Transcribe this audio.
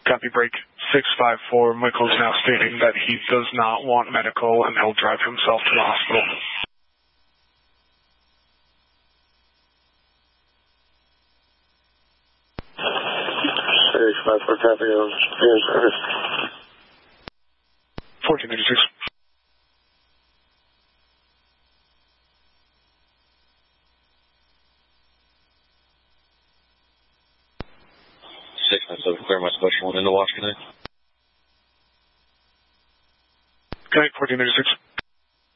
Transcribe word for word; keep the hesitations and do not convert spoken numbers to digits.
Copy break six five four. Michael's now stating that he does not want medical and he'll drive himself to the hospital. six five four, copy on service. fourteen eighty-six. six nine seven, clear my special one into Washington. Okay, fourteen eighty-six.